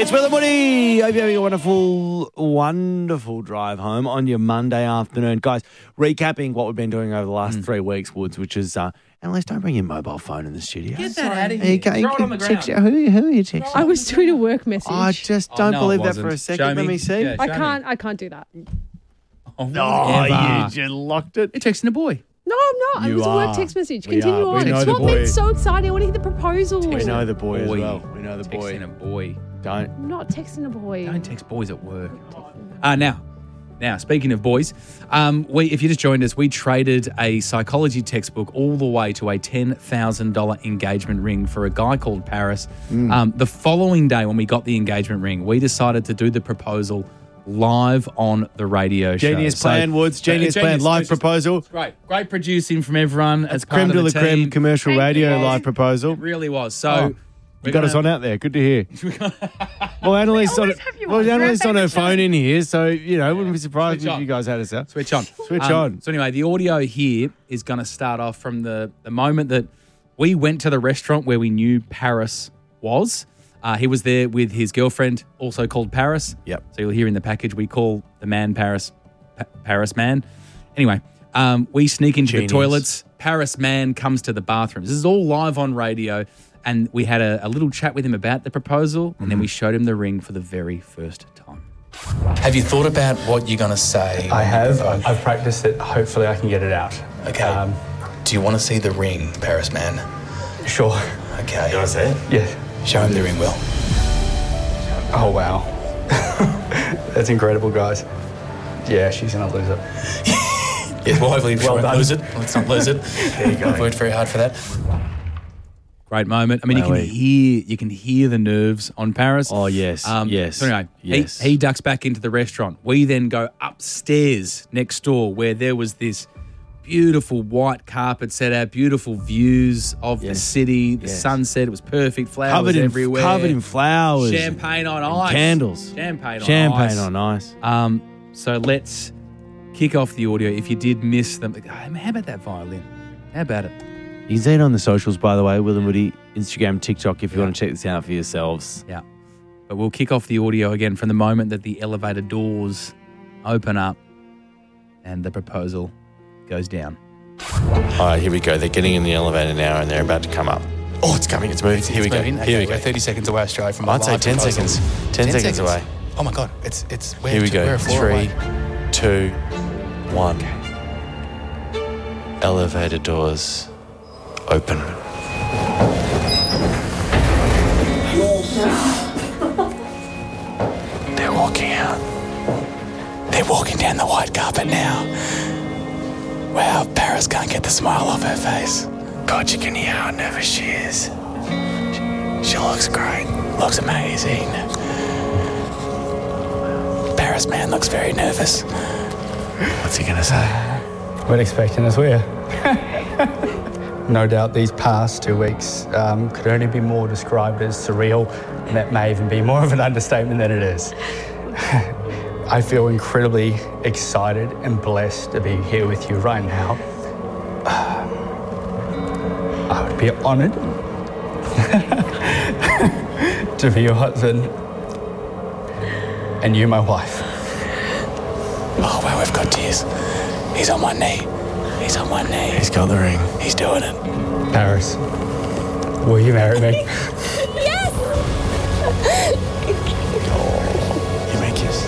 It's Will and Woody. Hope you're having a wonderful drive home on your Monday afternoon. Guys, recapping what we've been doing over the last 3 weeks, Woods, which is, Annalise, don't bring your mobile phone in the studio. Get that out of Here here. you go. Throw it on the ground. Who are you texting? I was doing a work message. I just don't no, believe it that for a wasn't. second. Show Let me see. Yeah, I show can't. me. I can't do that. Oh, Oh, whatever. you just locked it. You're texting a boy. No, I'm not. You It was a work are. text message. We Continue are. We on. know It's the what boy. made so exciting. I want to hear the proposal. We know the boy as Boy. well. We know the boy. Texting a boy. Don't. I'm not texting a boy. Don't text boys at work. Now, speaking of boys, if you just joined us, we traded a psychology textbook all the way to a $10,000 engagement ring for a guy called Paris. The following day, when we got the engagement ring, we decided to do the proposal live on the radio show. Genius plan, Woods. Genius plan. Live proposal. Great producing from everyone as part Creme of de the la creme team. commercial Thank radio you. live proposal. It really was. So You got us on out there. Good to hear. Well, Annalise on, always have you on. Annalise on her Perfect. phone in here, so, wouldn't be surprised Switch if on. you guys had us out. Switch on. Switch on. So anyway, the audio here is going to start off from the moment that we went to the restaurant where we knew Paris was. He was there with his girlfriend, also called Paris. Yep. So you'll hear in the package, we call the man Paris, Paris man. Anyway, we sneak into Genius. the toilets. Paris man comes to the bathroom. This is all live on radio. And we had a little chat with him about the proposal, and then we showed him the ring for the very first time. Have you thought about what you're going to say? I have. I've practiced it. Hopefully I can get it out. Okay. Do you want to see the ring, Paris man? Sure. Okay. You want to see it? Yeah. Show him the ring, Will. Oh, wow. That's incredible, guys. Yeah, she's going to lose it. Yes, well, hopefully we Well won't done. lose it. Let's not lose it. There you go. I've worked very hard for that. Great moment. I mean, you can hear the nerves on Paris. Oh, yes. Yes. So anyway, Yes. he ducks back into the restaurant. We then go upstairs next door where there was this beautiful white carpet set out, beautiful views of the city, the sunset. It was perfect. Flowers everywhere. Covered in flowers. Champagne on and ice. Candles. Champagne on ice. So let's kick off the audio. If you did miss them, how about that violin? How about it? You can see it on the socials, by the way, Will and Woody, Instagram, TikTok, if you want to check this out for yourselves. Yeah. But we'll kick off the audio again from the moment that the elevator doors open up and the proposal goes down. All right, here we go. They're getting in the elevator now and they're about to come up. Oh, it's coming. It's moving. Here we go. Moving. Here we Okay, go. we're 30 seconds away, Australia, from a I'd say live 10 proposal. seconds. 10 seconds away. Oh, my God. It's where Here we to- go. we're a floor 3, away. 2, 1. Elevator doors open. They're walking out. They're walking down the white carpet now. Wow, Paris can't get the smile off her face. God, you can hear how nervous she is. She looks great. Looks amazing. Paris man looks very nervous. What's he gonna say? Weren't expecting this, were you? No doubt these past 2 weeks could only be more described as surreal, and that may even be more of an understatement than it is. I feel incredibly excited and blessed to be here with you right now. I would be honoured to be your husband and you my wife. Oh, wow, we've got tears. He's on one knee. He's on one knee. He's got the ring. He's doing it. Paris, will you marry me? You may kiss.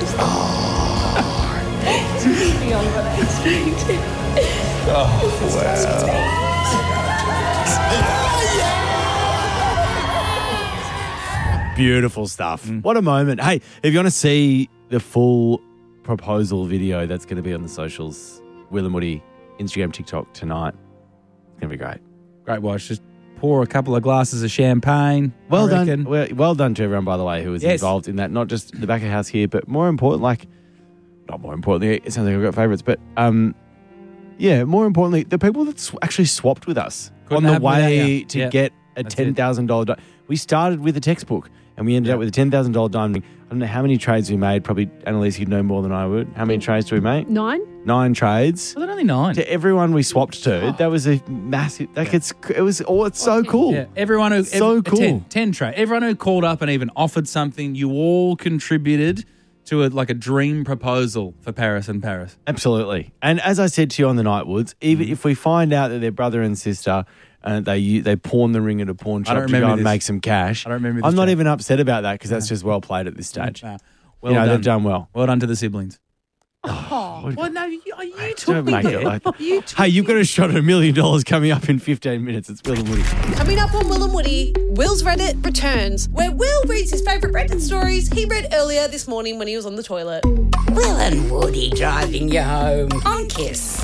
Beautiful stuff. What a moment. Hey, if you want to see the full proposal video that's going to be on the socials, Will and Woody, Instagram, TikTok tonight. It's going to be great. Great watch. Just pour a couple of glasses of champagne. Well I done. reckon. Well done to everyone, by the way, who was Yes. involved in that. Not just the back of house here, but more important, not more importantly, it sounds like I've got favourites, but more importantly, the people that actually swapped with us Couldn't on the happen without way you. to Yeah. get a That's it. $10,000. We started with a textbook and we ended up with a $10,000 diamond ring. I don't know how many trades we made. Probably, Annalise, you'd know more than I would. How many trades do we make? 9? 9 trades. Was it only 9? To everyone we swapped to, that was a massive. Like it's so cool. Yeah, everyone who So cool. 10 trade. Everyone who called up and even offered something, you all contributed to a dream proposal for Paris and Paris. Absolutely. And as I said to you on the night, Woods, even if we find out that they're brother and sister and they pawn the ring at a pawn shop to go and make some cash, I don't remember this I'm not chat. even upset about that because that's just well played at this stage. Well done. They've done well. Well done to the siblings. Oh. Well, no, you Don't took me make it there. like hey, you've got a shot at $1 million coming up in 15 minutes. It's Will and Woody. Coming up on Will and Woody, Will's Reddit returns, where Will reads his favourite Reddit stories he read earlier this morning when he was on the toilet. Will and Woody driving you home on Kiss.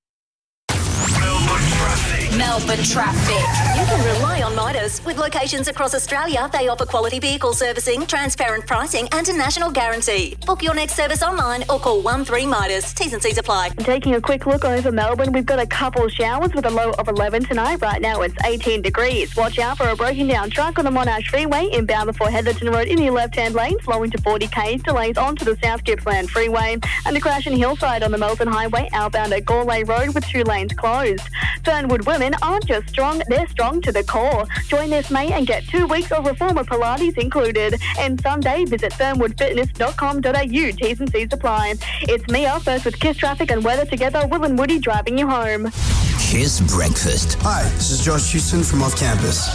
Melbourne traffic. You can rely on Midas. With locations across Australia, they offer quality vehicle servicing, transparent pricing and a national guarantee. Book your next service online or call 13 Midas. T's and C's apply. Taking a quick look over Melbourne, we've got a couple showers with a low of 11 tonight. Right now it's 18 degrees. Watch out for a broken down truck on the Monash Freeway inbound before Heatherton Road in the left-hand lane, slowing to 40 k's. Delays onto the South Gippsland Freeway. And a crash in Hillside on the Melbourne Highway outbound at Gourlay Road with 2 lanes closed. Fernwood women aren't just strong, they're strong to the core. Join this May and get 2 weeks of reformer Pilates included. And Sunday, visit fernwoodfitness.com.au. T's and C's apply. It's Mia, first with Kiss Traffic and Weather together. Will and Woody driving you home. Kiss Breakfast. Hi, this is Josh Houston from Off Campus.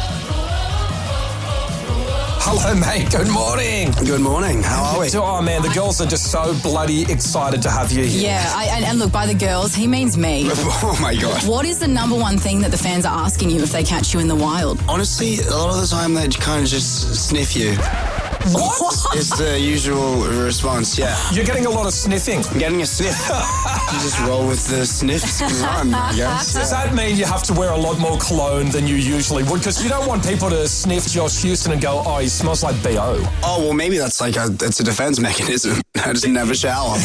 Hello, mate. Good morning. Good morning. How are we? Oh, man, the girls are just so bloody excited to have you here. Yeah, and look, by the girls, he means me. Oh, my God. What is the number one thing that the fans are asking you if they catch you in the wild? Honestly, a lot of the time they kind of just sniff you. What? It's the usual response, yeah. You're getting a lot of sniffing. I'm getting a sniff. You just roll with the sniffs and run, I guess. Does that mean you have to wear a lot more cologne than you usually would? Because you don't want people to sniff Josh Houston and go, oh, he smells like B.O. Oh, well, maybe that's like it's a defense mechanism. I just never shower.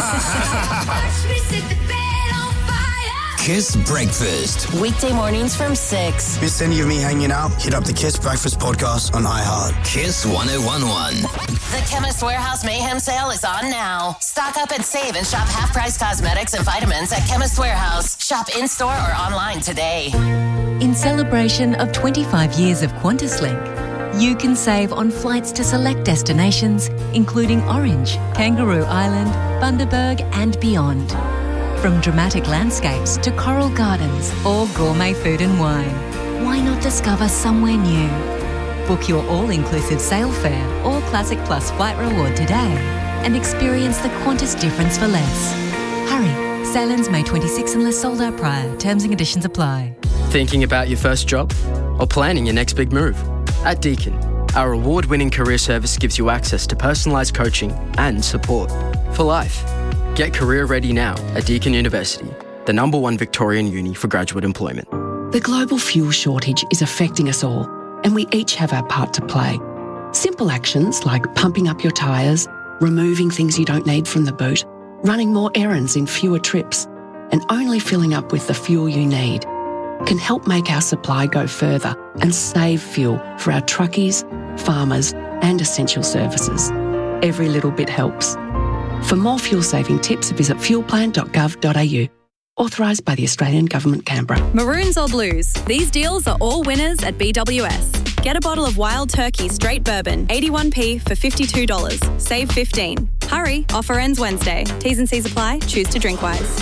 Kiss Breakfast. Weekday mornings from 6. Miss any of me hanging out? Hit up the Kiss Breakfast podcast on iHeart. Kiss 1011. The Chemist Warehouse Mayhem sale is on now. Stock up and save and shop half-price cosmetics and vitamins at Chemist Warehouse. Shop in-store or online today. In celebration of 25 years of QantasLink, you can save on flights to select destinations, including Orange, Kangaroo Island, Bundaberg and beyond. From dramatic landscapes to coral gardens or gourmet food and wine, why not discover somewhere new? Book your all-inclusive sail fare or Classic Plus flight reward today and experience the Qantas difference for less. Hurry, sail-ins May 26 unless sold out prior. Terms and conditions apply. Thinking about your first job or planning your next big move? At Deakin, our award-winning career service gives you access to personalised coaching and support for life. Get career ready now at Deakin University, the #1 Victorian uni for graduate employment. The global fuel shortage is affecting us all, and we each have our part to play. Simple actions like pumping up your tyres, removing things you don't need from the boot, running more errands in fewer trips, and only filling up with the fuel you need can help make our supply go further and save fuel for our truckies, farmers, and essential services. Every little bit helps. For more fuel-saving tips, visit fuelplan.gov.au. Authorised by the Australian Government, Canberra. Maroons or blues, these deals are all winners at BWS. Get a bottle of Wild Turkey Straight Bourbon, 81p for $52. Save $15. Hurry, offer ends Wednesday. T's and C's apply. Choose to drink wise.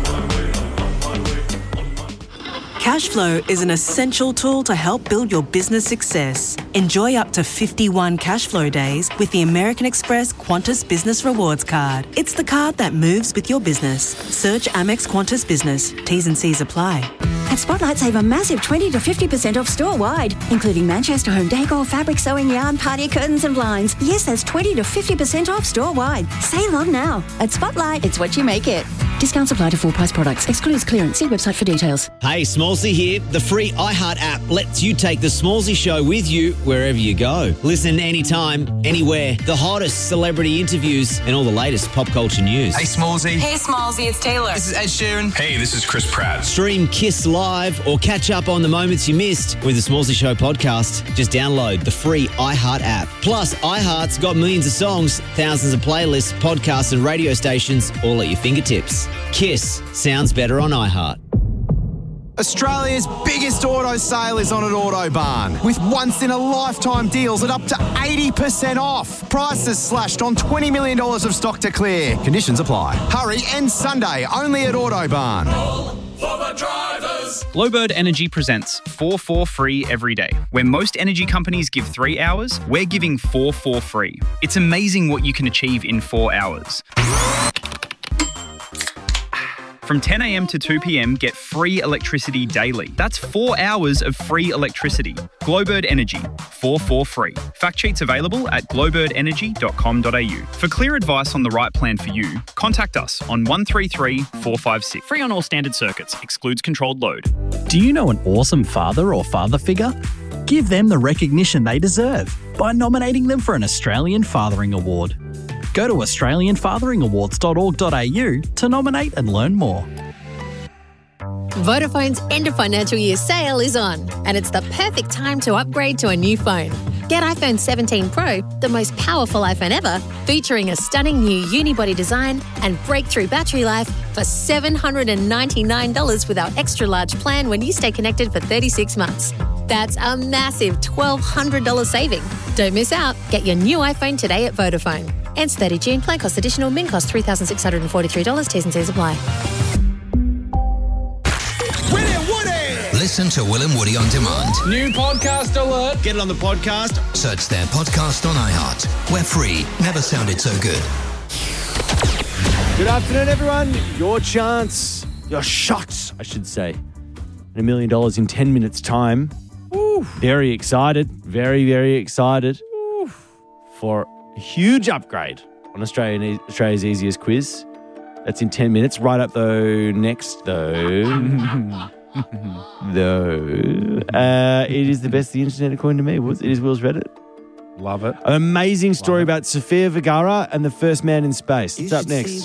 Cashflow is an essential tool to help build your business success. Enjoy up to 51 Cashflow days with the American Express Qantas Business Rewards Card. It's the card that moves with your business. Search Amex Qantas Business. T's and C's apply. At Spotlight, save a massive 20 to 50% off store-wide, including Manchester home decor, fabric sewing yarn, party curtains and blinds. Yes, that's 20 to 50% off store-wide. Save on now. At Spotlight, it's what you make it. Discounts apply to full price products. Excludes clearance. See website for details. Hey, Smallsy here. The free iHeart app lets you take the Smallsy Show with you wherever you go. Listen anytime, anywhere. The hottest celebrity interviews and all the latest pop culture news. Hey, Smallsy. Hey, Smallsy, it's Taylor. This is Ed Sheeran. Hey, this is Chris Pratt. Stream Kiss Live or catch up on the moments you missed with the Smallsy Show podcast. Just download the free iHeart app. Plus, iHeart's got millions of songs, thousands of playlists, podcasts and radio stations all at your fingertips. Kiss sounds better on iHeart. Australia's biggest auto sale is on at Autobarn, with once-in-a-lifetime deals at up to 80% off. Prices slashed on $20 million of stock to clear. Conditions apply. Hurry, end Sunday, only at Autobarn. For the drivers. Glowbird Energy presents 4 for free every day. Where most energy companies give 3 hours, we're giving 4 for free. It's amazing what you can achieve in 4 hours. From 10 a.m. to 2 p.m, get free electricity daily. That's 4 hours of free electricity. Glowbird Energy, 4 for free. Fact sheets available at glowbirdenergy.com.au. For clear advice on the right plan for you, contact us on 133 456. Free on all standard circuits, excludes controlled load. Do you know an awesome father or father figure? Give them the recognition they deserve by nominating them for an Australian Fathering Award. Go to australianfatheringawards.org.au to nominate and learn more. Vodafone's end of financial year sale is on, and it's the perfect time to upgrade to a new phone. Get iPhone 17 Pro, the most powerful iPhone ever, featuring a stunning new unibody design and breakthrough battery life for $799 with our extra large plan when you stay connected for 36 months. That's a massive $1,200 saving. Don't miss out. Get your new iPhone today at Vodafone. Ends 30 June. Plan cost additional. Min cost $3,643. T's and C's apply. Listen to Will and Woody on demand. New podcast alert. Get it on the podcast. Search their podcast on iHeart. We're free. Never sounded so good. Good afternoon, everyone. Your chance, your shots, I should say, at $1 million in 10 minutes' time. Ooh. Very excited. Very, very excited for a huge upgrade on Australia's easiest quiz. That's in 10 minutes. Right up, though, next, though. It is the best the internet, according to me. It is Will's Reddit. Love it. An amazing story about Sofia Vergara and the first man in space. It's up next.